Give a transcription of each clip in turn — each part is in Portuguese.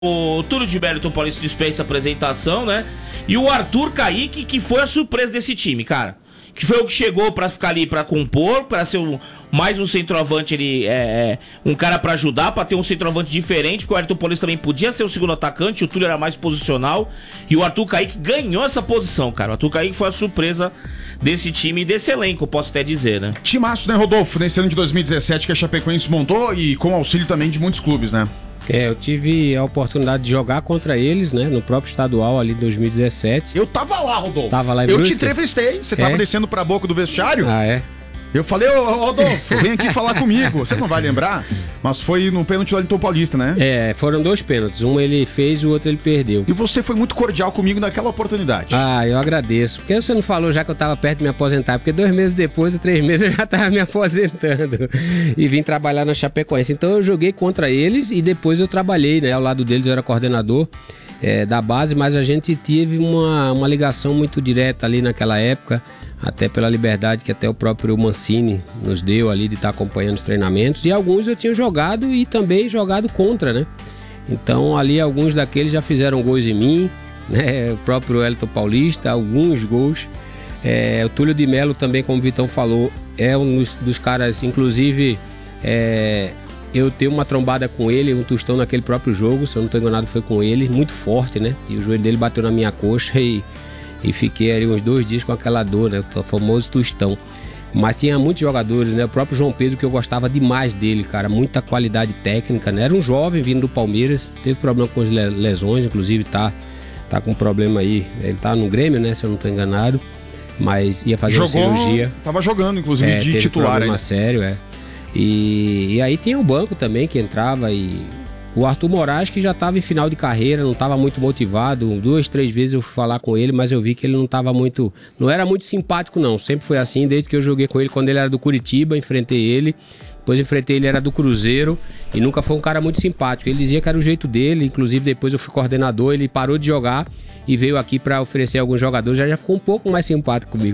O Túlio de Mérito Paulista dispensa apresentação, né? E o Arthur Kaique, que foi a surpresa desse time, cara. Que foi o que chegou pra ficar ali, pra compor, pra ser mais um centroavante, um cara pra ajudar, pra ter um centroavante diferente, porque o Ayrton Paulista também podia ser o segundo atacante, o Túlio era mais posicional, e o Arthur Kaique ganhou essa posição, cara. O Arthur Kaique foi a surpresa desse time e desse elenco, posso até dizer, né? Timaço, né, Rodolfo? Nesse ano de 2017 que a Chapecoense montou e com auxílio também de muitos clubes, né? Eu tive a oportunidade de jogar contra eles, né, no próprio estadual ali em 2017. Eu tava lá, Rodolfo. Tava lá em Eu Brusque? te entrevistei, você tava descendo pra boca do vestiário. Ah, é? Eu falei, ô Rodolfo, vem aqui falar comigo. Você não vai lembrar? Mas foi no pênalti lá do Ayrton Paulista, né? Foram 2 pênaltis. Um ele fez e o outro ele perdeu. E você foi muito cordial comigo naquela oportunidade. Ah, eu agradeço. Por que você não falou já que eu tava perto de me aposentar? Porque 2 meses depois, ou 3 meses, eu já tava me aposentando. E vim trabalhar na Chapecoense. Então eu joguei contra eles e depois eu trabalhei, né? Ao lado deles eu era coordenador da base, mas a gente teve uma ligação muito direta ali naquela época. Até pela liberdade que até o próprio Mancini nos deu ali de estar acompanhando os treinamentos. E alguns eu tinha jogado e também jogado contra, né? Então ali alguns daqueles já fizeram gols em mim, né? O próprio Ayrton Paulista, alguns gols. O Túlio de Melo também, como o Vitão falou, é um dos caras, inclusive eu tenho uma trombada com ele, um tostão naquele próprio jogo, se eu não estou enganado foi com ele, muito forte, né? E o joelho dele bateu na minha coxa e fiquei ali uns 2 dias com aquela dor, né? O famoso tostão. Mas tinha muitos jogadores, né? O próprio João Pedro, que eu gostava demais dele, cara. Muita qualidade técnica, né? Era um jovem vindo do Palmeiras. Teve problema com as lesões, inclusive tá com problema aí. Ele tá no Grêmio, né? Se eu não tô enganado. Mas ia fazer uma cirurgia. Tava jogando, inclusive, de teve titular. Problema sério, E aí tinha o banco também que entrava e... O Arthur Moraes, que já estava em final de carreira, não estava muito motivado. 2, 3 vezes eu fui falar com ele, mas eu vi que ele não era muito simpático não. Sempre foi assim, desde que eu joguei com ele, quando ele era do Curitiba, enfrentei ele. Depois enfrentei ele, era do Cruzeiro, e nunca foi um cara muito simpático. Ele dizia que era o jeito dele, inclusive depois eu fui coordenador, ele parou de jogar e veio aqui para oferecer alguns jogadores, já ficou um pouco mais simpático comigo.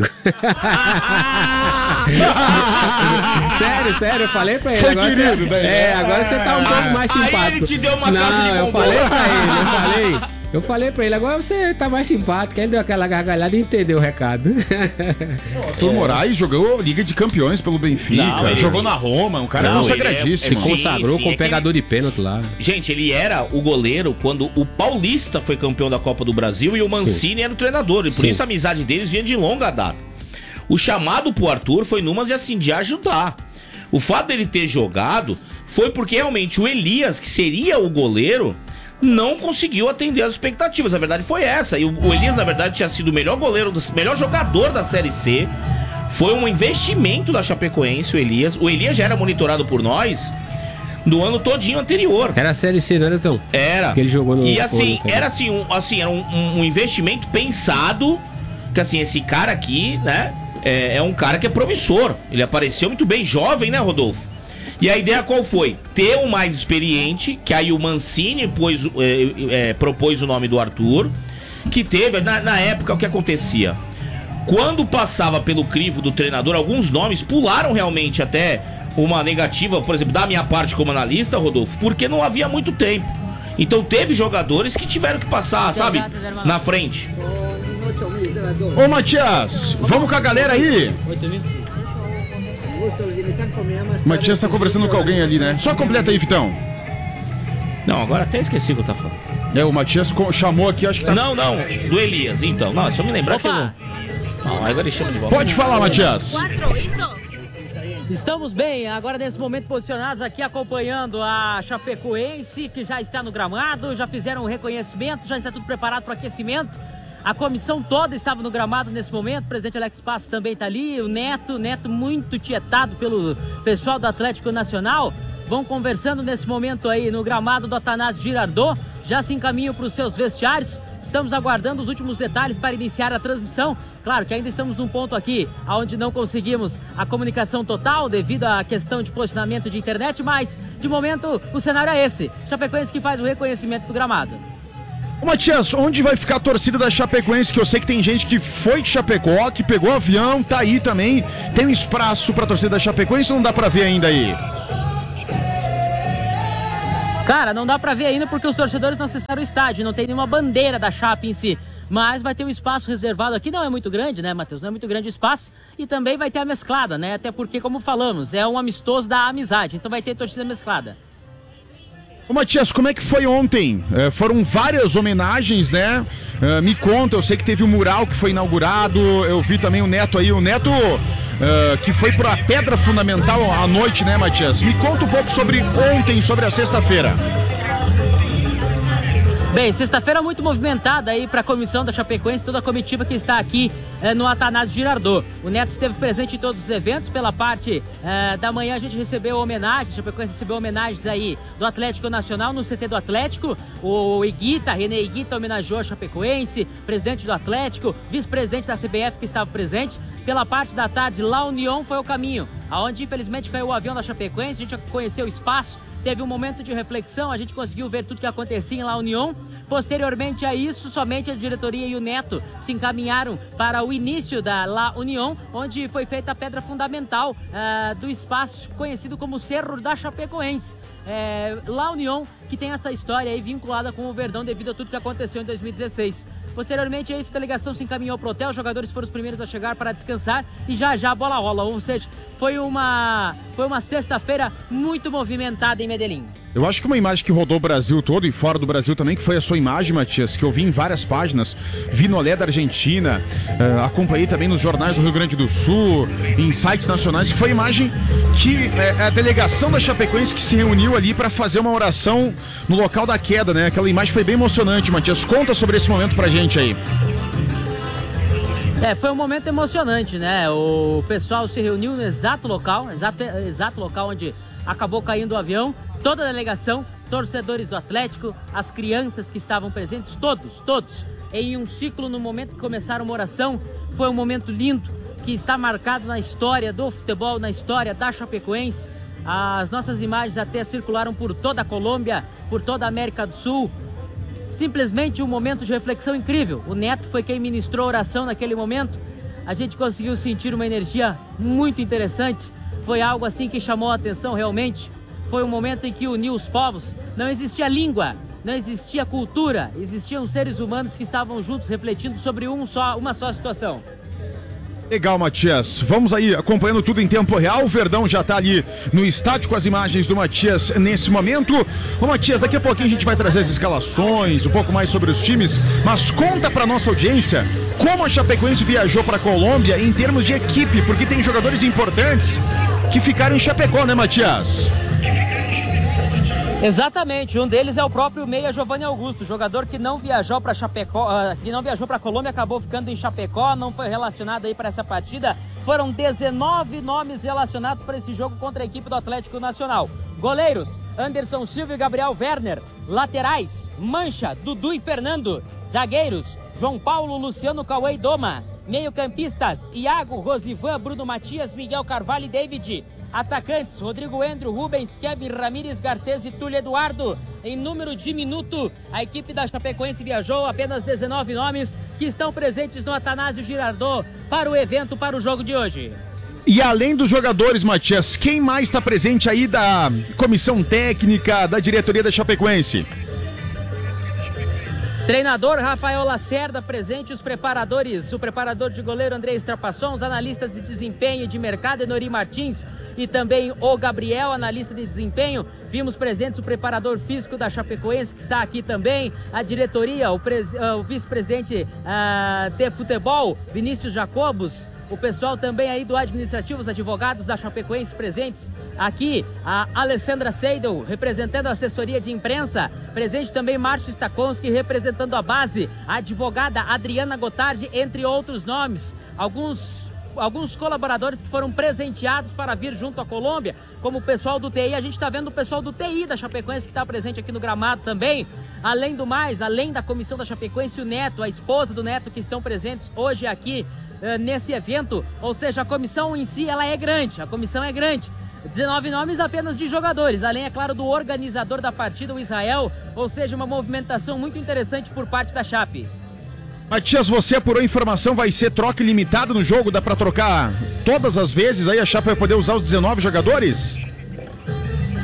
Sério, eu falei pra ele. Foi agora querido, agora você tá um pouco mais simpático. Aí ele te deu uma Não, eu falei pra ele, eu falei pra ele, agora você tá mais simpático. Ele deu aquela gargalhada e entendeu o recado. Arthur Moraes jogou Liga de Campeões pelo Benfica, jogou na Roma, um cara consagradíssimo. Se consagrou com pegador de pênalti lá. Gente, ele era o goleiro quando o Paulista foi campeão da Copa do Brasil e o Mancini era o treinador. E por isso a amizade deles vinha de longa data. O chamado pro Arthur foi numas de ajudar. O fato dele ter jogado foi porque realmente o Elias, que seria o goleiro, não conseguiu atender as expectativas. A verdade foi essa. E o Elias, na verdade, tinha sido o melhor goleiro, melhor jogador da Série C. Foi um investimento da Chapecoense, o Elias. O Elias já era monitorado por nós no ano todinho anterior. Era a Série C, não era, então? Era. Que ele jogou no... E assim, era um investimento pensado, que assim, esse cara aqui, né, é um cara que é promissor. Ele apareceu muito bem, jovem, né, Rodolfo? E a ideia qual foi? Ter um mais experiente, que aí o Mancini propôs o nome do Arthur, que teve, na época, o que acontecia? Quando passava pelo crivo do treinador, alguns nomes pularam realmente até uma negativa, por exemplo, da minha parte como analista, Rodolfo, porque não havia muito tempo. Então teve jogadores que tiveram que passar, sabe, na frente. Ô Matias, vamos com a galera aí? O Matias tá conversando com alguém ali, né? Só completa aí, Vitão. Não, agora até esqueci o que eu tava falando. O Matias chamou aqui, acho que tá... Não, do Elias, então. Não, só me lembrar que eu não... Não, agora ele chama de volta. Pode falar, Matias. Estamos bem, agora nesse momento posicionados aqui acompanhando a Chapecoense, que já está no gramado, já fizeram um reconhecimento, já está tudo preparado para o aquecimento. A comissão toda estava no gramado nesse momento, o presidente Alex Passos também está ali, o Neto muito tietado pelo pessoal do Atlético Nacional. Vão conversando nesse momento aí no gramado do Atanásio Girardot, já se encaminham para os seus vestiários. Estamos aguardando os últimos detalhes para iniciar a transmissão. Claro que ainda estamos num ponto aqui onde não conseguimos a comunicação total devido à questão de posicionamento de internet, mas de momento o cenário é esse. Chapecoense que faz o reconhecimento do gramado. Ô Matias, onde vai ficar a torcida da Chapecoense? Que eu sei que tem gente que foi de Chapecó, que pegou avião, tá aí também. Tem um espaço pra torcida da Chapecoense ou não dá pra ver ainda aí? Cara, não dá pra ver ainda porque os torcedores não acessaram o estádio, não tem nenhuma bandeira da Chape em si. Mas vai ter um espaço reservado aqui, não é muito grande, né, Matheus? Não é muito grande o espaço. E também vai ter a mesclada, né? Até porque, como falamos, é um amistoso da amizade. Então vai ter torcida mesclada. Ô Matias, como é que foi ontem? Foram várias homenagens, né? Me conta, eu sei que teve um mural que foi inaugurado, eu vi também o Neto aí, que foi para a pedra fundamental à noite, né, Matias? Me conta um pouco sobre ontem, sobre a sexta-feira. Bem, sexta-feira muito movimentada aí para a comissão da Chapecoense, toda a comitiva que está aqui no Atanásio Girardot. O Neto esteve presente em todos os eventos. Pela parte da manhã a gente recebeu homenagens, a Chapecoense recebeu homenagens aí do Atlético Nacional no CT do Atlético. O René Higuita homenageou a Chapecoense, presidente do Atlético, vice-presidente da CBF que estava presente. Pela parte da tarde, La União foi o caminho, aonde infelizmente caiu o avião da Chapecoense, a gente conheceu o espaço. Teve um momento de reflexão, a gente conseguiu ver tudo que acontecia em La União. Posteriormente a isso, somente a diretoria e o Neto se encaminharam para o início da La União, onde foi feita a pedra fundamental do espaço conhecido como Cerro da Chapecoense. La União, que tem essa história aí vinculada com o Verdão devido a tudo que aconteceu em 2016. Posteriormente a isso, a delegação se encaminhou para o hotel, os jogadores foram os primeiros a chegar para descansar e já a bola rola, ou seja, foi uma sexta-feira muito movimentada em Medellín. Eu acho que uma imagem que rodou o Brasil todo e fora do Brasil também, que foi a sua imagem, Matias, que eu vi em várias páginas, vi no Olé da Argentina, acompanhei também nos jornais do Rio Grande do Sul, em sites nacionais, que foi a imagem que a delegação da Chapecoense que se reuniu ali para fazer uma oração no local da queda, né? Aquela imagem foi bem emocionante, Matias. Conta sobre esse momento pra gente aí. Foi um momento emocionante, né? O pessoal se reuniu no exato local onde acabou caindo o avião. Toda a delegação, torcedores do Atlético, as crianças que estavam presentes, todos, em um ciclo no momento que começaram uma oração. Foi um momento lindo que está marcado na história do futebol, na história da Chapecoense. As nossas imagens até circularam por toda a Colômbia, por toda a América do Sul. Simplesmente um momento de reflexão incrível. O Neto foi quem ministrou a oração naquele momento. A gente conseguiu sentir uma energia muito interessante. Foi algo assim que chamou a atenção realmente. Foi um momento em que uniu os povos. Não existia língua, não existia cultura. Existiam seres humanos que estavam juntos refletindo sobre uma só situação. Legal, Matias. Vamos aí acompanhando tudo em tempo real. O Verdão já tá ali no estádio com as imagens do Matias nesse momento. Ô, Matias, daqui a pouquinho a gente vai trazer as escalações, um pouco mais sobre os times, mas conta pra nossa audiência como a Chapecoense viajou pra Colômbia em termos de equipe, porque tem jogadores importantes que ficaram em Chapecó, né, Matias? Exatamente, um deles é o próprio meia Giovanni Augusto, jogador que não viajou para Chapecó, que não viajou para Colômbia, acabou ficando em Chapecó, não foi relacionado aí para essa partida. Foram 19 nomes relacionados para esse jogo contra a equipe do Atlético Nacional. Goleiros, Anderson Silva e Gabriel Werner. Laterais, Mancha, Dudu e Fernando. Zagueiros, João Paulo, Luciano, Cauê e Doma. Meio-campistas, Iago, Rosivan, Bruno Matias, Miguel Carvalho e David. Atacantes, Rodrigo Endro, Rubens, Kevin, Ramírez, Garcês e Túlio Eduardo. Em número de minuto, a equipe da Chapecoense viajou, apenas 19 nomes que estão presentes no Atanásio Girardot para o evento, para o jogo de hoje. E além dos jogadores, Matias, quem mais está presente aí da comissão técnica, da diretoria da Chapecoense? Treinador Rafael Lacerda presente, os preparadores, o preparador de goleiro André Estrapasson, os analistas de desempenho e de mercado Enori Martins e também o Gabriel, analista de desempenho. Vimos presentes o preparador físico da Chapecoense, que está aqui também, a diretoria, o vice-presidente de futebol, Vinícius Jacobos, o pessoal também aí do administrativo, os advogados da Chapecoense presentes aqui, a Alessandra Seidel, representando a assessoria de imprensa, presente também Márcio Stakonski, representando a base, a advogada Adriana Gotardi, entre outros nomes. Alguns colaboradores que foram presenteados para vir junto à Colômbia, como o pessoal do TI. A gente está vendo o pessoal do TI da Chapecoense que está presente aqui no gramado também. Além do mais, além da comissão da Chapecoense, o Neto, a esposa do Neto, que estão presentes hoje aqui nesse evento. Ou seja, a comissão em si, ela é grande, a comissão é grande. 19 nomes apenas de jogadores, além, é claro, do organizador da partida, o Israel. Ou seja, uma movimentação muito interessante por parte da Chape. Matias, você apurou a informação, vai ser troca ilimitada no jogo? Dá pra trocar todas as vezes? Aí a Chape vai poder usar os 19 jogadores?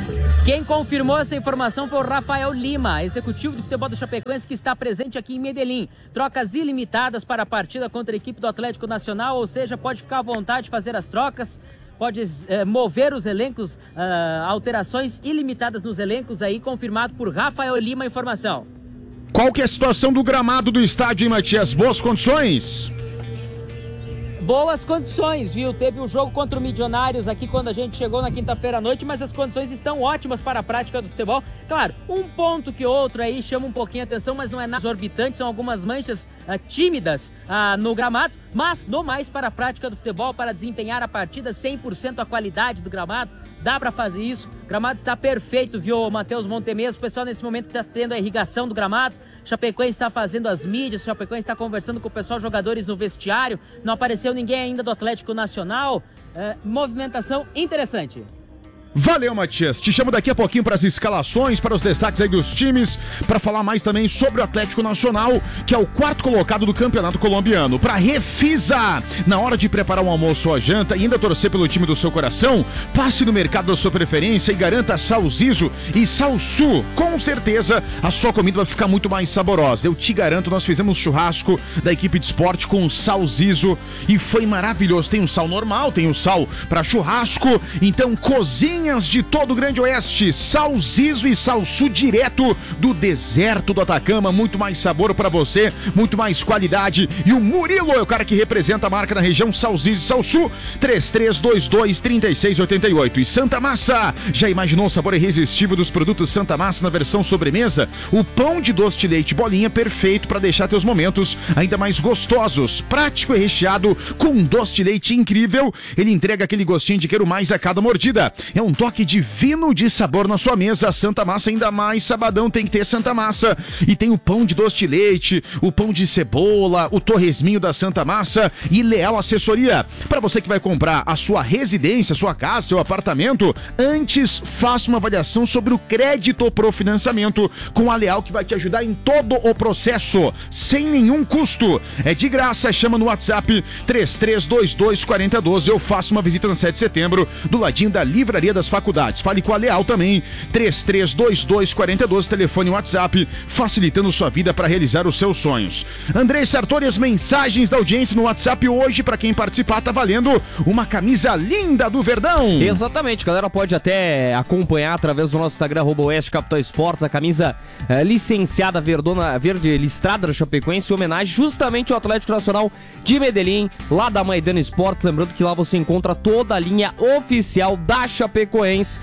Quem confirmou essa informação foi o Rafael Lima, executivo de futebol do Chapecoense, que está presente aqui em Medellín. Trocas ilimitadas para a partida contra a equipe do Atlético Nacional, ou seja, pode ficar à vontade de fazer as trocas, pode mover os elencos, alterações ilimitadas nos elencos aí, confirmado por Rafael Lima a informação. Qual que é a situação do gramado do estádio, hein, Matias? Boas condições? Boas condições, viu? Teve um jogo contra o Milionários aqui quando a gente chegou na quinta-feira à noite, mas as condições estão ótimas para a prática do futebol. Claro, um ponto que outro aí chama um pouquinho a atenção, mas não é nada exorbitante, são algumas manchas tímidas no gramado, mas no mais para a prática do futebol, para desempenhar a partida 100% a qualidade do gramado. Dá para fazer isso, o gramado está perfeito, viu, Matheus Montemeso? O pessoal nesse momento está tendo a irrigação do gramado, Chapecoense está fazendo as mídias, Chapecoense está conversando com o pessoal, jogadores no vestiário, não apareceu ninguém ainda do Atlético Nacional, movimentação interessante. Valeu, Matias. Te chamo daqui a pouquinho para as escalações, para os destaques aí dos times, para falar mais também sobre o Atlético Nacional, que é o 4º colocado do Campeonato Colombiano. Para Refisa, na hora de preparar um almoço ou a janta e ainda torcer pelo time do seu coração, passe no mercado da sua preferência e garanta Salzizo e Salsu. Com certeza, a sua comida vai ficar muito mais saborosa. Eu te garanto, nós fizemos churrasco da equipe de esporte com Salzizo e foi maravilhoso. Tem um sal normal, tem um sal para churrasco, então cozinha de todo o Grande Oeste, Salzizo e Salsu direto do deserto do Atacama, muito mais sabor para você, muito mais qualidade, e o Murilo é o cara que representa a marca na região, Salzizo e Salsu, 3322-3688. E Santa Massa, já imaginou o sabor irresistível dos produtos Santa Massa na versão sobremesa? O pão de doce de leite bolinha perfeito para deixar teus momentos ainda mais gostosos, prático e recheado com um doce de leite incrível, ele entrega aquele gostinho de quero mais a cada mordida, é um toque divino de sabor na sua mesa. Santa Massa, ainda mais sabadão, tem que ter Santa Massa. E tem o pão de doce de leite, o pão de cebola, o torresminho da Santa Massa e Leal Assessoria. Para você que vai comprar a sua residência, sua casa, seu apartamento, antes faça uma avaliação sobre o crédito pro financiamento com a Leal, que vai te ajudar em todo o processo, sem nenhum custo. É de graça, chama no WhatsApp 3322-4012. Eu faço uma visita no 7 de setembro, do ladinho da Livraria das Faculdades. Fale com a Leal também, 3322-4012, telefone e WhatsApp, facilitando sua vida para realizar os seus sonhos. Andrei Sartori, as mensagens da audiência no WhatsApp hoje, para quem participar, tá valendo uma camisa linda do Verdão. Exatamente, galera, pode até acompanhar através do nosso Instagram, @Oeste Capital Esportes, a camisa licenciada Verdona, verde listrada da Chapecoense, em homenagem justamente ao Atlético Nacional de Medellín, lá da Maidana Esporte. Lembrando que lá você encontra toda a linha oficial da Chapecoense.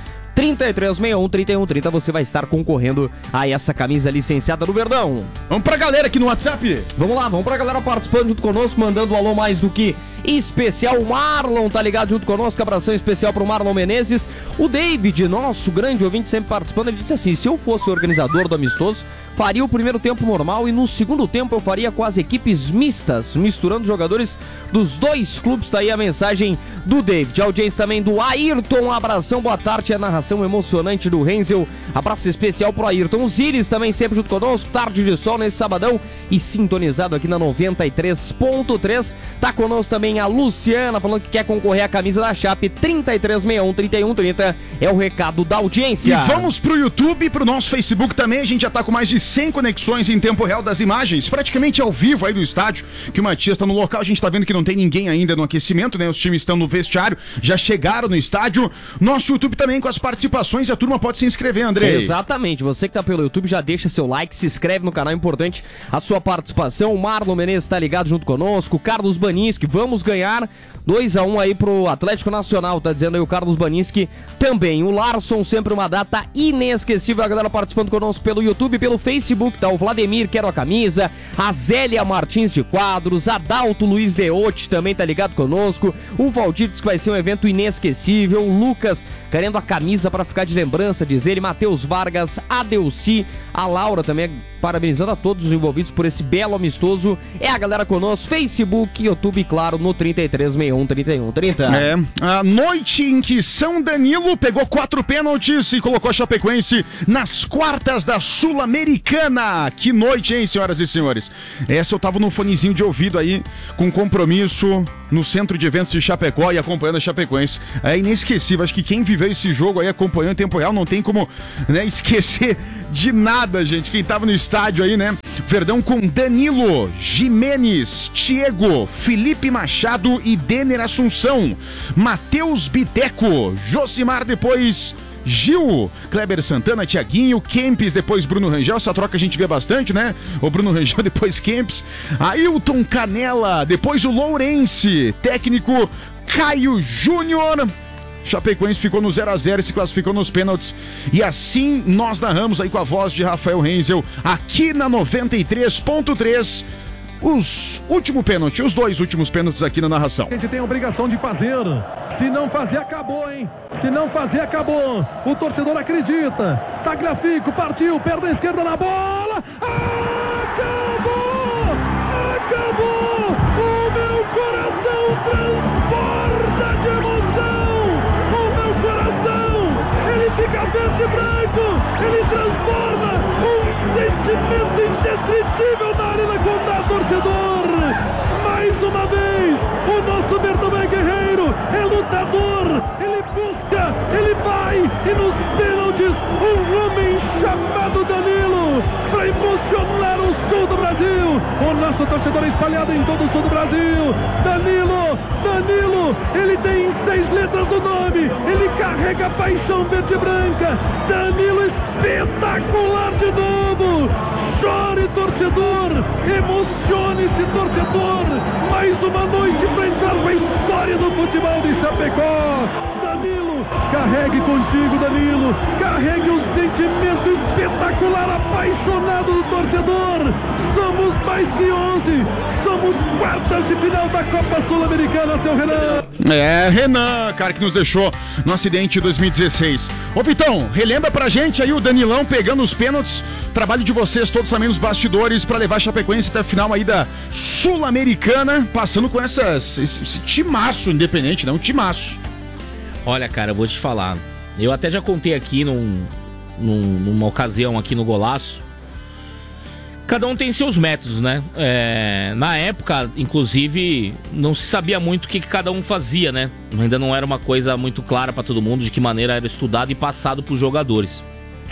3361-3130, você vai estar concorrendo a essa camisa licenciada do Verdão. Vamos pra galera aqui no WhatsApp. Vamos lá, vamos pra galera participando junto conosco, mandando um alô mais do que especial. O Marlon tá ligado junto conosco, abração especial pro Marlon Menezes. O David, nosso grande ouvinte, sempre participando, ele disse assim: se eu fosse organizador do amistoso, faria o primeiro tempo normal e no segundo tempo eu faria com as equipes mistas, misturando jogadores dos dois clubes. Tá aí a mensagem do David. A audiência também do Ayrton, um abração, boa tarde, a narração emocionante do Renzel, abraço especial pro Ayrton. Os Iris também sempre junto conosco, tarde de sol nesse sabadão e sintonizado aqui na 93.3. Tá conosco também a Luciana, falando que quer concorrer à camisa da Chape, 3361-3130 é o recado da audiência. E vamos pro YouTube e pro nosso Facebook também, a gente já tá com mais de 100 conexões em tempo real das imagens, praticamente ao vivo aí do estádio, que o Matias tá no local, a gente tá vendo que não tem ninguém ainda no aquecimento, né, os times estão no vestiário, já chegaram no estádio. Nosso YouTube também com as participações e a turma pode se inscrever, André. Exatamente, você que tá pelo YouTube já deixa seu like, se inscreve no canal, é importante a sua participação. O Marlon Menezes tá ligado junto conosco, o Carlos Baninski, vamos ganhar 2-1 aí pro Atlético Nacional, tá dizendo aí o Carlos Baninski também. O Larson, sempre uma data inesquecível, a galera participando conosco pelo YouTube, pelo Facebook, tá o Vladimir, quero a camisa, a Zélia Martins de Quadros, Adalto Luiz Deotti também tá ligado conosco, o Valdir diz que vai ser um evento inesquecível, o Lucas querendo a camisa pra ficar de lembrança, diz ele, Matheus Vargas, a Delci, a Laura também parabenizando a todos os envolvidos por esse belo amistoso. É a galera conosco, Facebook, YouTube, claro, no 3361-3130. A noite em que São Danilo pegou 4 pênaltis e colocou a Chapecoense nas quartas da Sul-Americana. Que noite, hein, senhoras e senhores? Essa eu tava no fonezinho de ouvido aí, com compromisso no Centro de Eventos de Chapecó e acompanhando a Chapecoense. É inesquecível, acho que quem viveu esse jogo aí acompanhando em tempo real não tem como, né, esquecer de nada, gente. Quem tava no estádio aí, né? Verdão com Danilo, Jimenez, Thiago, Felipe Machado e Denner Assunção, Matheus Biteco, Josimar depois... Gil, Kleber Santana, Thiaguinho, Kempis, depois Bruno Rangel. Essa troca a gente vê bastante, né? O Bruno Rangel, depois Kempis. Ailton Canela, depois o Lourenço. Técnico Caio Júnior. Chapecoense ficou no 0-0 e se classificou nos pênaltis. E assim nós narramos aí com a voz de Rafael Renzel aqui na 93.3. Os dois últimos pênaltis aqui na narração. A gente tem a obrigação de fazer. Se não fazer, acabou, hein? Se não fazer, acabou. O torcedor acredita. Tagliafico, partiu, perna esquerda na bola. Acabou! Acabou! O meu coração transporta de emoção! O meu coração, ele fica verde e branco! Ele transforma um sentimento indescritível na Arena Condá, torcedor! Mais uma vez, o nosso Bertomeu Guerreiro é lutador, ele busca, ele vai, e nos pênaltis, um homem chamado Danilo, para emocionar o sul do Brasil, o nosso torcedor espalhado em todo o sul do Brasil, Danilo, ele tem 6 letras no nome, ele carrega a paixão verde e branca, Danilo espetacular de novo, chore torcedor, emocione-se torcedor, mais uma noite para entrar na história do futebol de Chapecó. Danilo, carregue contigo, Danilo, carregue o sentimento espetacular, apaixonado do torcedor. Somos mais que 11, somos quartas de final da Copa Sul-Americana, seu Renan. Renan, cara que nos deixou no acidente de 2016. Ô Vitão, relembra pra gente aí o Danilão pegando os pênaltis, trabalho de vocês todos também nos bastidores pra levar a Chapecoense até a final aí da Sul-Americana, passando com esse timaço independente, né? Um timaço. Olha, cara, eu vou te falar. Eu até já contei aqui numa ocasião aqui no Golaço. Cada um tem seus métodos, né? Na época, inclusive, não se sabia muito o que cada um fazia, né? Ainda não era uma coisa muito clara pra todo mundo de que maneira era estudado e passado pros jogadores.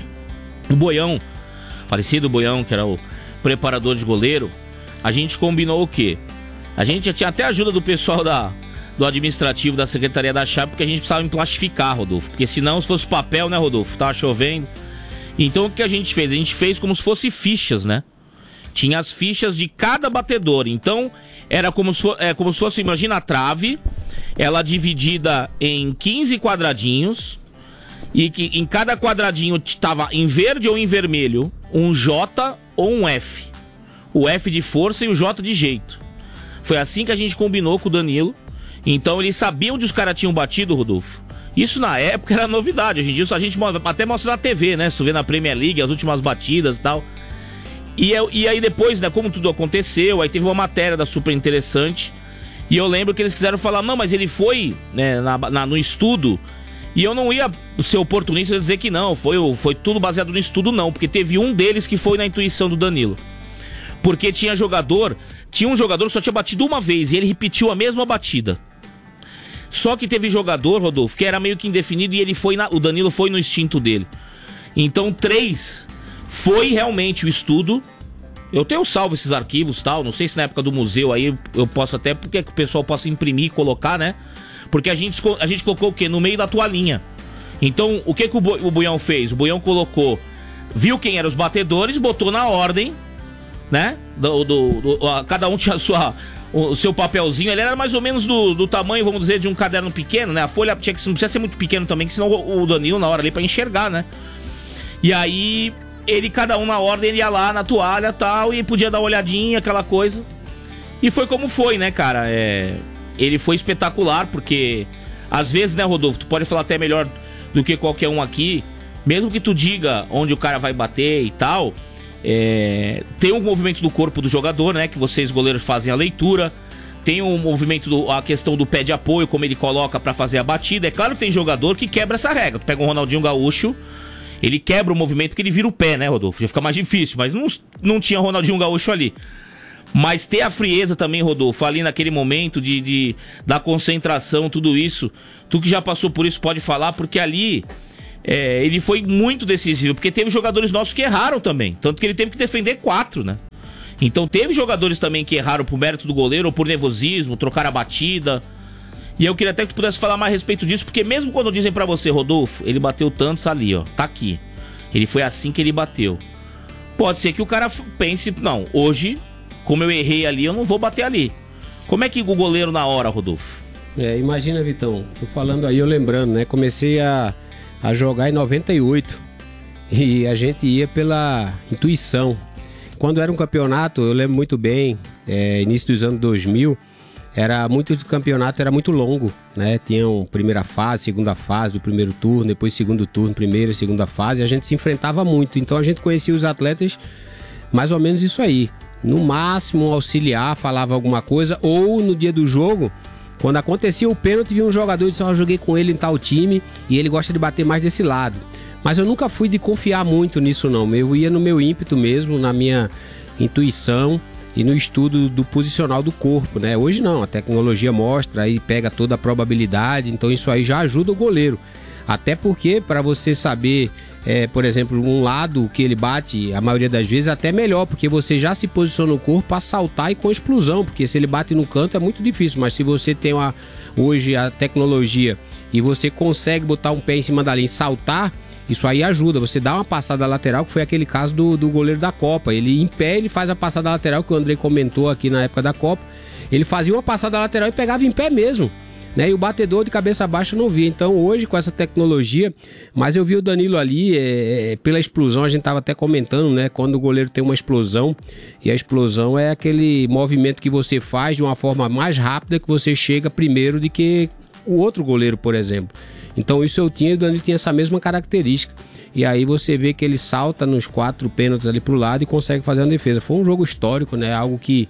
O Boião, falecido Boião, que era o preparador de goleiro, a gente combinou o quê? A gente já tinha até ajuda do pessoal do administrativo da Secretaria da Chape, porque a gente precisava emplastificar, Rodolfo. Porque senão, se fosse papel, né, Rodolfo? Tava chovendo. Então, o que a gente fez? A gente fez como se fosse fichas, né? Tinha as fichas de cada batedor. Então, era como se fosse, imagina a trave, ela dividida em 15 quadradinhos, e que em cada quadradinho estava em verde ou em vermelho um J ou um F. O F de força e o J de jeito. Foi assim que a gente combinou com o Danilo. Então, eles sabiam onde os caras tinham batido, Rodolfo. Isso na época era novidade. Hoje em dia a gente até mostra na TV, né? Se tu vê na Premier League, as últimas batidas e tal. E aí depois, né, como tudo aconteceu, aí teve uma matéria da super interessante. E eu lembro que eles quiseram falar, não, mas ele foi, né, no estudo. E eu não ia ser oportunista de dizer que não, foi tudo baseado no estudo, não. Porque teve um deles que foi na intuição do Danilo. Porque tinha um jogador que só tinha batido uma vez e ele repetiu a mesma batida. Só que teve jogador, Rodolfo, que era meio que indefinido e o Danilo foi no instinto dele. Então 3 foi realmente o estudo. Eu tenho salvo esses arquivos e tal, não sei se na época do museu aí eu posso até, porque que o pessoal possa imprimir e colocar, né? Porque a gente colocou o quê? No meio da toalhinha. Então, o que o Buião fez? O Buião colocou, viu quem eram os batedores, botou na ordem, né? Cada um tinha o seu papelzinho. Ele era mais ou menos do tamanho, vamos dizer, de um caderno pequeno, né? A folha não precisa ser muito pequeno também, que senão o Danilo na hora ali pra enxergar, né? E aí, cada um na ordem, ele ia lá na toalha e tal, e podia dar uma olhadinha, aquela coisa. E foi como foi, né, cara? Ele foi espetacular, porque às vezes, né, Rodolfo, tu pode falar até melhor do que qualquer um aqui, mesmo que tu diga onde o cara vai bater e tal, Tem um movimento do corpo do jogador, né? Que vocês, goleiros, fazem a leitura. Tem um movimento, a questão do pé de apoio, como ele coloca pra fazer a batida. É claro que tem jogador que quebra essa regra. Tu pega um Ronaldinho Gaúcho, ele quebra o movimento que ele vira o pé, né, Rodolfo? Já fica mais difícil, mas não tinha Ronaldinho Gaúcho ali. Mas ter a frieza também, Rodolfo, ali naquele momento da concentração, tudo isso. Tu que já passou por isso pode falar, porque ali ele foi muito decisivo. Porque teve jogadores nossos que erraram também. Tanto que ele teve que defender 4, né? Então teve jogadores também que erraram por mérito do goleiro ou por nervosismo, trocaram a batida. E eu queria até que tu pudesse falar mais a respeito disso, porque mesmo quando dizem pra você, Rodolfo, ele bateu tantos ali, ó, tá aqui. Ele foi assim que ele bateu. Pode ser que o cara pense, não, hoje, como eu errei ali, eu não vou bater ali. Como é que o goleiro na hora, Rodolfo? Imagina, Vitão, tô falando aí, eu lembrando, né? Comecei a jogar em 98 e a gente ia pela intuição. Quando era um campeonato, eu lembro muito bem, início dos anos 2000, o campeonato era muito longo, né? Tinham primeira fase, segunda fase do primeiro turno, depois segundo turno, primeira e segunda fase, e a gente se enfrentava muito. Então a gente conhecia os atletas mais ou menos isso aí. No máximo, um auxiliar falava alguma coisa, ou no dia do jogo, quando acontecia o pênalti, vinha um jogador e disse, eu joguei com ele em tal time e ele gosta de bater mais desse lado. Mas eu nunca fui de confiar muito nisso não, eu ia no meu ímpeto mesmo, na minha intuição e no estudo do posicional do corpo, né? Hoje não, a tecnologia mostra, aí pega toda a probabilidade, então isso aí já ajuda o goleiro. Até porque para você saber, por exemplo, um lado que ele bate, a maioria das vezes até melhor, porque você já se posiciona o corpo para saltar e com explosão, porque se ele bate no canto é muito difícil, mas se você tem hoje a tecnologia e você consegue botar um pé em cima da linha e saltar, isso aí ajuda, você dá uma passada lateral, que foi aquele caso do goleiro da Copa. Ele em pé, ele faz a passada lateral, que o Andrei comentou aqui na época da Copa. Ele fazia uma passada lateral e pegava em pé mesmo, né? E o batedor de cabeça baixa não via. Então hoje com essa tecnologia, mas eu vi o Danilo ali, pela explosão, a gente estava até comentando, né? Quando o goleiro tem uma explosão, e a explosão é aquele movimento que você faz de uma forma mais rápida, que você chega primeiro do que o outro goleiro, por exemplo. Então isso eu tinha e o Danilo tinha essa mesma característica. E aí você vê que ele salta nos 4 pênaltis ali pro lado e consegue fazer uma defesa. Foi um jogo histórico, né? Algo que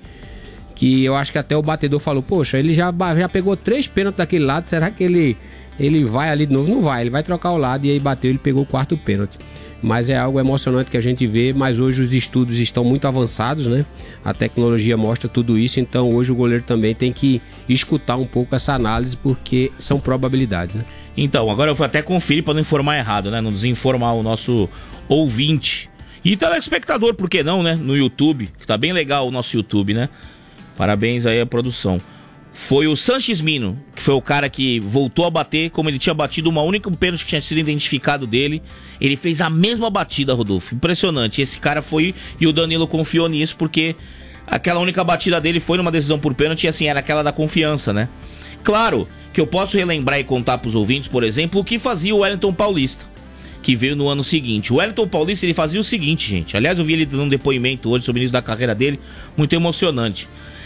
eu acho que até o batedor falou, poxa, ele já pegou 3 pênaltis daquele lado, será que ele vai ali de novo? Não vai, ele vai trocar o lado, e aí bateu, ele pegou o 4º pênalti. Mas é algo emocionante que a gente vê, mas hoje os estudos estão muito avançados, né? A tecnologia mostra tudo isso, então hoje o goleiro também tem que escutar um pouco essa análise, porque são probabilidades, né? Então, agora eu vou até conferir para não informar errado, né? Não desinformar o nosso ouvinte e telespectador, por que não, né? No YouTube, que tá bem legal o nosso YouTube, né? Parabéns aí à produção. Foi o Sanches Mino, que foi o cara que voltou a bater como ele tinha batido uma única pênalti que tinha sido identificado dele. Ele fez a mesma batida, Rodolfo. Impressionante. Esse cara foi, e o Danilo confiou nisso, porque aquela única batida dele foi numa decisão por pênalti, e assim, era aquela da confiança, né? Claro que eu posso relembrar e contar pros ouvintes, por exemplo, o que fazia o Wellington Paulista, que veio no ano seguinte. O Wellington Paulista, ele fazia o seguinte, gente. Aliás, eu vi ele dando um depoimento hoje sobre o início da carreira dele, muito emocionante.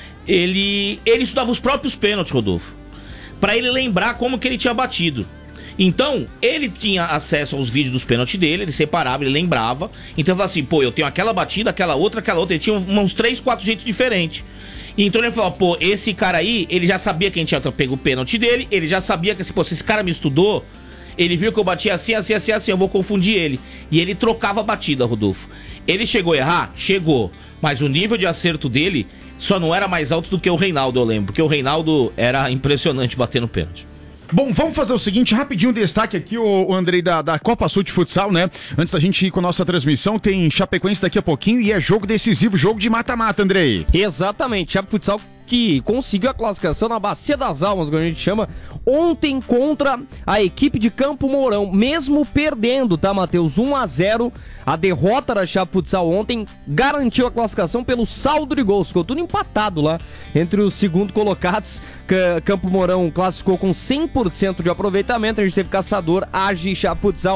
Ele estudava os próprios pênaltis, Rodolfo, pra ele lembrar como que ele tinha batido. Então, ele tinha acesso aos vídeos dos pênaltis dele, ele separava, ele lembrava. Então, ele falava assim, pô, eu tenho aquela batida, aquela outra. Ele tinha uns 3, 4 jeitos diferentes. Então ele falou, pô, esse cara aí, ele já sabia que a gente tinha pego o pênalti dele, ele já sabia que, assim, pô, se esse cara me estudou, ele viu que eu batia assim, eu vou confundir ele. E ele trocava a batida, Rodolfo. Ele chegou a errar? Chegou. Mas o nível de acerto dele só não era mais alto do que o Reinaldo, eu lembro. Porque o Reinaldo era impressionante batendo pênalti. Bom, vamos fazer o seguinte, rapidinho destaque aqui, o Andrei, da Copa Sul de Futsal, né? Antes da gente ir com a nossa transmissão, tem Chapecoense daqui a pouquinho e é jogo decisivo, jogo de mata-mata, Andrei. Exatamente, Chape Futsal que conseguiu a classificação na Bacia das Almas, como a gente chama, ontem contra a equipe de Campo Mourão, mesmo perdendo, tá, Matheus? 1-0, a derrota da Chape Futsal ontem garantiu a classificação pelo saldo de gols, ficou tudo empatado lá entre os segundo colocados. Campo Mourão classificou com 100% de aproveitamento, a gente teve Caçador, Agi e Chape Futsal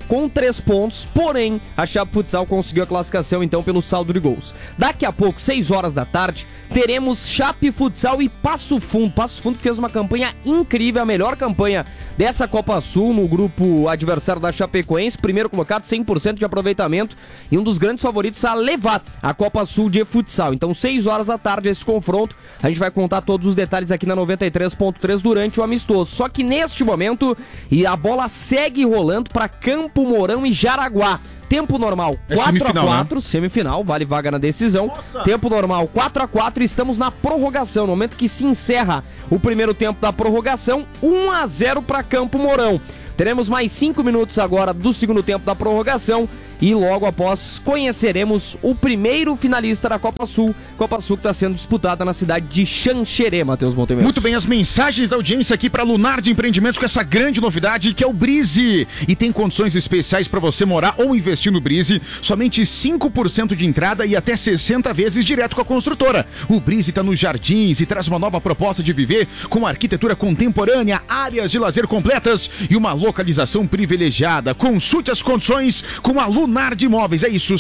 com 3 pontos, porém a Chape Futsal conseguiu a classificação então pelo saldo de gols. Daqui a pouco, 6 horas da tarde, teremos Chape Futsal e Passo Fundo. Passo Fundo que fez uma campanha incrível, a melhor campanha dessa Copa Sul no grupo adversário da Chapecoense, primeiro colocado, 100% de aproveitamento e um dos grandes favoritos a levar a Copa Sul de futsal. Então 6 horas da tarde esse confronto, a gente vai contar todos os detalhes aqui na 93.3 durante o amistoso. Só que neste momento, e a bola segue rolando para Campo Mourão e Jaraguá. Tempo normal 4-4, né? Semifinal, vale vaga na decisão. Nossa. Tempo normal 4-4, estamos na prorrogação, no momento que se encerra o primeiro tempo da prorrogação, 1-0 para Campo Mourão. Teremos mais 5 minutos agora do segundo tempo da prorrogação e logo após conheceremos o primeiro finalista da Copa Sul. Copa Sul que está sendo disputada na cidade de Xanxerê, Matheus Montemeus. Muito bem, as mensagens da audiência aqui para Lunardi Empreendimentos com essa grande novidade que é o Brise. E tem condições especiais para você morar ou investir no Brise. Somente 5% de entrada e até 60 vezes direto com a construtora. O Brise está nos Jardins e traz uma nova proposta de viver com arquitetura contemporânea, áreas de lazer completas e uma localização privilegiada. Consulte as condições com a Lunardi Imóveis. É isso,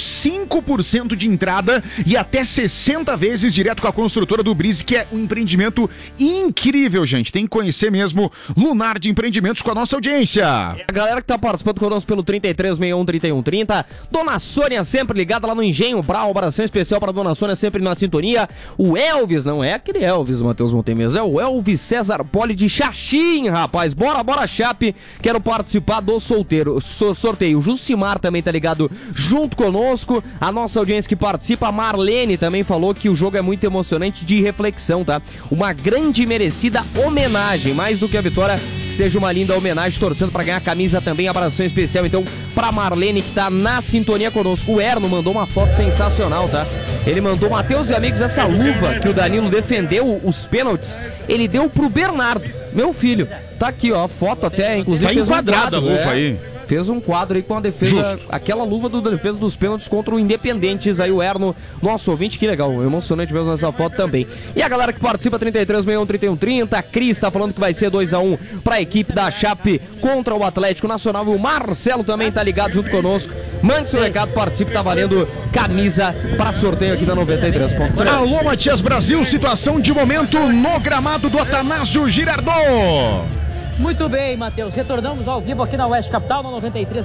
5% de entrada e até 60 vezes direto com a construtora do Brise, que é um empreendimento incrível, gente. Tem que conhecer mesmo Lunardi Empreendimentos com a nossa audiência. A galera que tá participando conosco pelo 3361-3130. Dona Sônia sempre ligada lá no Engenho Brau. Abração especial para Dona Sônia sempre na sintonia. O Elvis, não é aquele Elvis, Matheus Montemes, é o Elvis César Poli de Xaxim, rapaz. Bora, Chape. Quero participar do sorteio. O Jucimar também tá ligado junto conosco. A nossa audiência que participa, a Marlene também falou que o jogo é muito emocionante, de reflexão, tá? Uma grande e merecida homenagem, mais do que a vitória, que seja uma linda homenagem, torcendo pra ganhar a camisa também. Abração especial então pra Marlene que tá na sintonia conosco. O Erno mandou uma foto sensacional, tá? Ele mandou, Matheus e amigos, essa luva que o Danilo defendeu os pênaltis, ele deu pro Bernardo, meu filho. Tá aqui, ó, a foto até, inclusive. Tá enquadrada a luva aí. Fez um quadro aí com a defesa, justo. Aquela luva da defesa dos pênaltis contra o Independentes, aí o Erno, nosso ouvinte, que legal, emocionante mesmo nessa foto também. E a galera que participa, 3361-3130, a Cris tá falando que vai ser 2-1 pra equipe da Chape contra o Atlético Nacional, e o Marcelo também tá ligado junto conosco. Mande seu recado, participe, tá valendo camisa pra sorteio aqui na 93.3. Alô, Matias Brasil, situação de momento no gramado do Atanásio Girardot. Muito bem, Matheus. Retornamos ao vivo aqui na Oeste Capital, no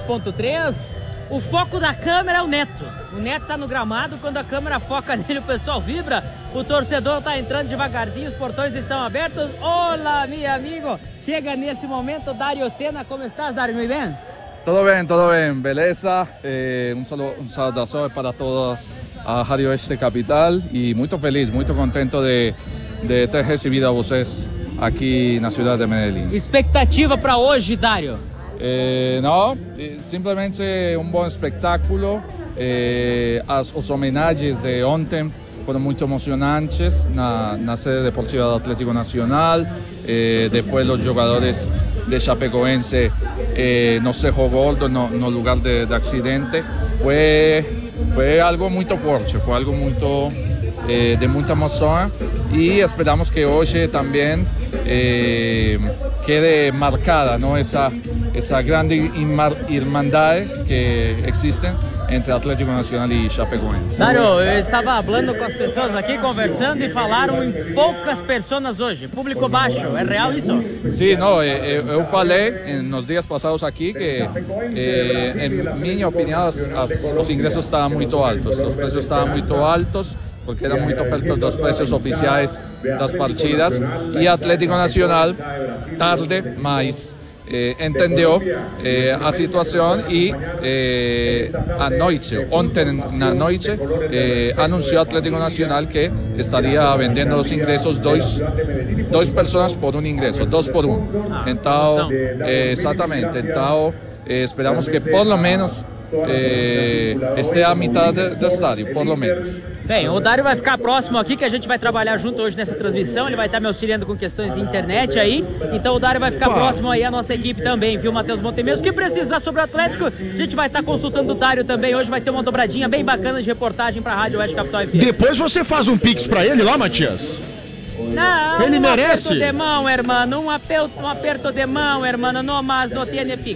93.3. O foco da câmera é o Neto. O Neto tá no gramado, quando a câmera foca nele, o pessoal vibra. O torcedor tá entrando devagarzinho, os portões estão abertos. Olá, meu amigo. Chega nesse momento, Dario Sena. Como estás, Dario? Muito bem? Todo bem, beleza. Um saudação para todos a Rádio Oeste Capital e muito feliz, muito contento de ter recebido a vocês aqui na cidade de Medellín. Expectativa para hoje, Dario? Não, simplesmente um bom espetáculo. As homenagens de ontem foram muito emocionantes na sede deportiva do Atlético Nacional. Depois os jogadores de Chapecoense no Cerro Gordo, no lugar de acidente. Foi algo muito forte, foi algo muito de muita emoção e esperamos que hoje também quede marcada, ¿no? esa grande irmandade que existe entre Atlético Nacional e Chapecoense. Dario, eu estava falando com as pessoas aqui, conversando, e falaram em poucas pessoas hoje, público baixo, é real isso? Sim, não, eu falei nos dias passados aqui que, em minha opinião, os ingressos estavam muito altos, os preços estavam muito altos, porque era muito perto dos preços oficiais das partidas, e Atlético Nacional, tarde, mas entendeu a situação e ontem na noite, anunciou Atlético Nacional que estaria vendendo os ingressos dois pessoas por um ingresso, 2 por 1. Então, exatamente, então esperamos que por lo menos esteja a metade do estádio, por lo menos. Bem, o Dario vai ficar próximo aqui, que a gente vai trabalhar junto hoje nessa transmissão. Ele vai estar me auxiliando com questões de internet aí. Então o Dario vai ficar próximo aí à nossa equipe também, viu, Matheus Montemeus? O que precisar sobre o Atlético, a gente vai estar consultando o Dario também. Hoje vai ter uma dobradinha bem bacana de reportagem pra Rádio Oeste Capital FM. Depois você faz um pix pra ele lá, Matias? Não, Ele merece. aperto de mão, hermano. Um aperto de mão, hermano. No mas não tiene pix.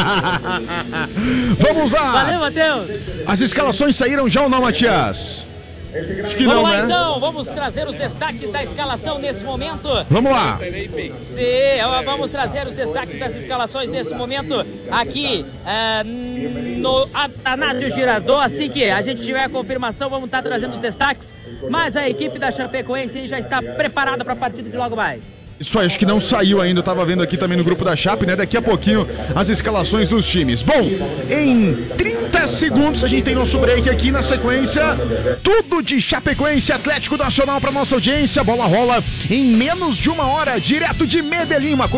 Vamos lá. Valeu, Matheus. As escalações saíram já ou não, Matias? Acho que Vamos não, lá, né? então. Vamos trazer os destaques da escalação nesse momento. Vamos lá. Sim, vamos trazer os destaques das escalações nesse momento aqui no Atanásio Girardot. Assim que a gente tiver a confirmação, vamos estar trazendo os destaques. Mas a equipe da Chapecoense já está preparada para a partida de logo mais. Isso aí, acho que não saiu ainda, eu tava vendo aqui também no grupo da Chape, né? Daqui a pouquinho as escalações dos times. Bom, em 30 segundos a gente tem nosso break aqui na sequência. Tudo de Chapecoense, Atlético Nacional para nossa audiência. A bola rola em menos de uma hora, direto de Medellín. Uma